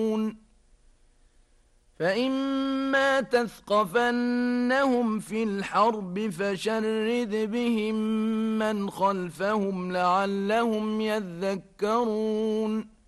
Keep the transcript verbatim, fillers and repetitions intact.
فإما تثقفنهم في الحرب فشرد بهم من خلفهم لعلهم يذكرون